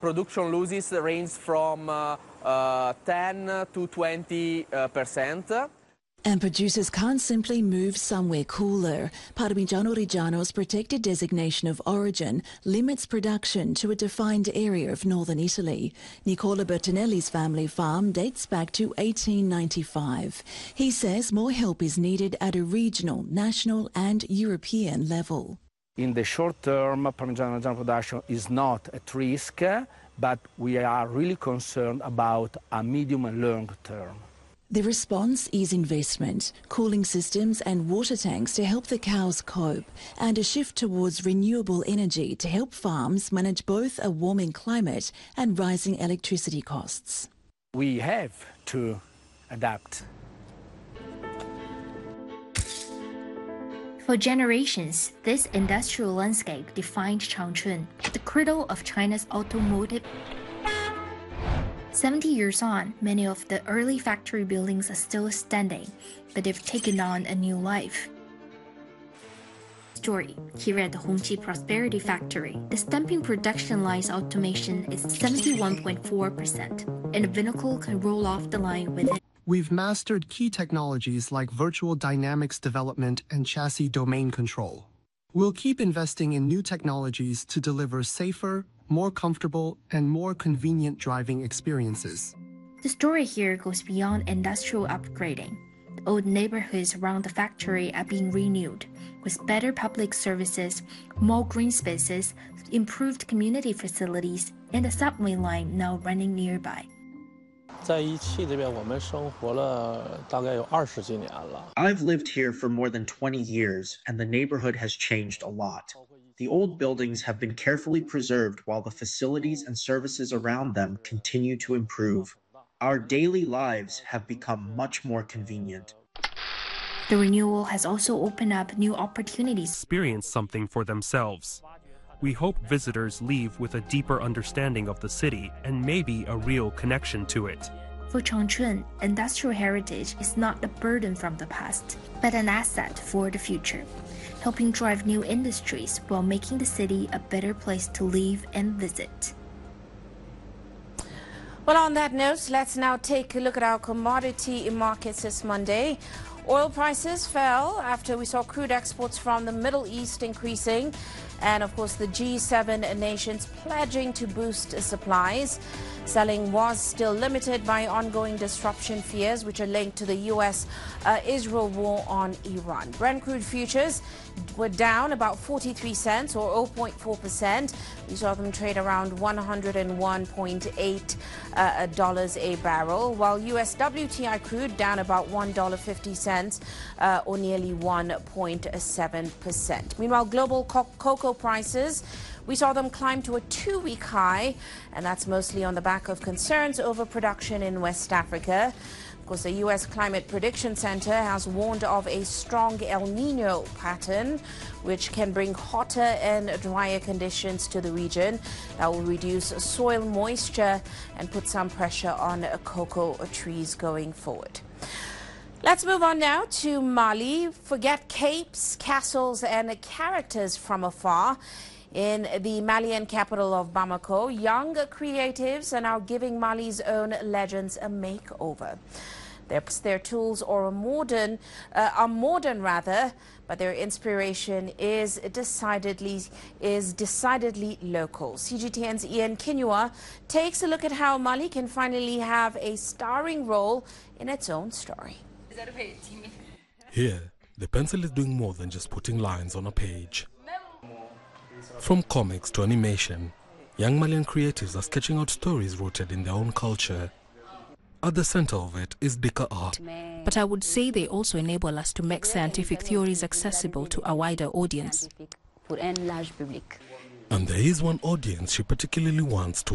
Production losses range from 10 to 20%. And producers can't simply move somewhere cooler. Parmigiano Reggiano's protected designation of origin limits production to a defined area of northern Italy. Nicola Bertinelli's family farm dates back to 1895. He says more help is needed at a regional, national and European level. In the short term, Parmigiano Reggiano production is not at risk, but we are really concerned about a medium and long term. The response is investment, cooling systems and water tanks to help the cows cope, and a shift towards renewable energy to help farms manage both a warming climate and rising electricity costs. We have to adapt. For generations, this industrial landscape defined Changchun, the cradle of China's automotive. 70 years on, many of the early factory buildings are still standing, but they've taken on a new life. Story here at the Hongqi Prosperity Factory, the stamping production line's automation is 71.4%, and a vehicle can roll off the line with it. We've mastered key technologies like virtual dynamics development and chassis domain control. We'll keep investing in new technologies to deliver safer, more comfortable, and more convenient driving experiences. The story here goes beyond industrial upgrading. The old neighborhoods around the factory are being renewed, with better public services, more green spaces, improved community facilities, and a subway line now running nearby. I've lived here for more than 20 years, and the neighborhood has changed a lot. The old buildings have been carefully preserved while the facilities and services around them continue to improve. Our daily lives have become much more convenient. The renewal has also opened up new opportunities. Experience something for themselves. We hope visitors leave with a deeper understanding of the city and maybe a real connection to it. For Changchun, industrial heritage is not a burden from the past, but an asset for the future, helping drive new industries while making the city a better place to live and visit. Well, on that note, let's now take a look at our commodity markets this Monday. Oil prices fell after we saw crude exports from the Middle East increasing, and of course the G7 nations pledging to boost supplies. Selling was still limited by ongoing disruption fears, which are linked to the U.S.-Israel war on Iran. Brent crude futures were down about 43 cents or 0.4%. We saw them trade around $101.8 a barrel, while U.S. WTI crude down about $1.50 or nearly 1.7%. Meanwhile, global cocoa prices, we saw them climb to a two-week high, and that's mostly on the back of concerns over production in West Africa. Of course, the U.S. Climate Prediction Center has warned of a strong El Nino pattern, which can bring hotter and drier conditions to the region. That will reduce soil moisture and put some pressure on cocoa trees going forward. Let's move on now to Mali. Forget capes, castles, and characters from afar. In the Malian capital of Bamako, young creatives are now giving Mali's own legends a makeover. Their tools are modern, but their inspiration is decidedly local. CGTN's Ian Kinua takes a look at how Mali can finally have a starring role in its own story. Here, the pencil is doing more than just putting lines on a page. From comics to animation, young Malian creatives are sketching out stories rooted in their own culture. At the center of it is Dika art. But I would say they also enable us to make scientific theories accessible to a wider audience. And there is one audience she particularly wants to